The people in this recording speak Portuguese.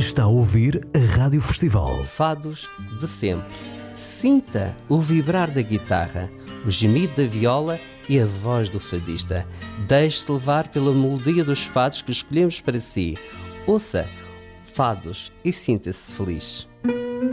Está a ouvir a Rádio Festival. Fados de sempre. Sinta o vibrar da guitarra, o gemido da viola e a voz do fadista. Deixe-se levar pela melodia dos fados que escolhemos para si. Ouça fados e sinta-se feliz.